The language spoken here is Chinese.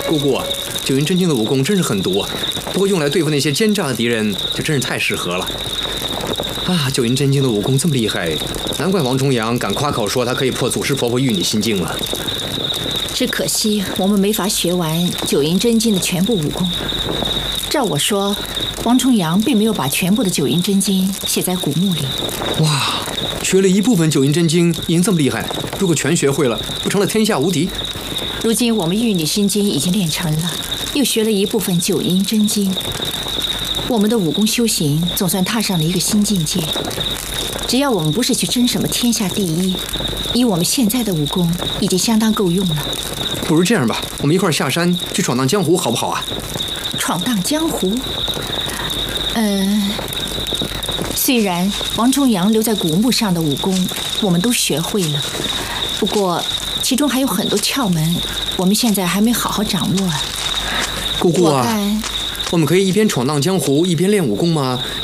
姑姑，九阴真经的武功真是狠毒啊，不过用来对付那些奸诈的敌人，就真是太适合了。啊，九阴真经的武功这么厉害，难怪王重阳敢夸口说他可以破祖师婆婆玉女心经了。 只可惜我们没法学完九阴真经的全部武功。照我说，王重阳并没有把全部的九阴真经写在古墓里。 哇，学了一部分九阴真经已经这么厉害，如果全学会了，不成了天下无敌？ 如今我们玉女心经已经练成了，又学了一部分九阴真经，我们的武功修行总算踏上了一个新境界。只要我们不是去争什么天下第一，以我们现在的武功已经相当够用了。 不如这样吧，我们一块儿下山去闯荡江湖，好不好啊？ 闯荡江湖？虽然王重阳留在古墓上的武功我们都学会了，不过其中还有很多窍门，我们现在还没好好掌握。 姑姑啊，我们可以一边闯荡江湖一边练武功吗？